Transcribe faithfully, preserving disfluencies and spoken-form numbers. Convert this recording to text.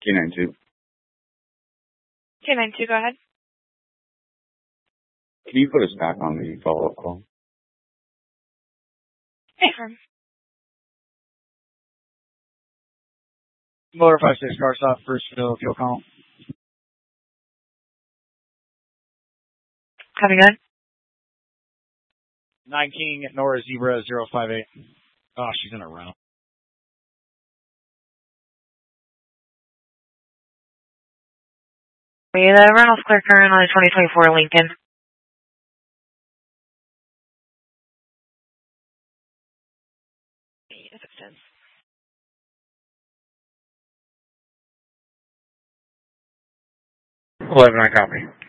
K nine two. K nine two, go ahead. Can you put us back on the follow-up call? Hey, firm. Motor five six car stop, first fill, fuel call. Having good? nine King, Nora Zebra zero five eight. Oh, she's in a rental. The rental's clear current on a twenty twenty-four Lincoln. If it extends. eleven, I copy.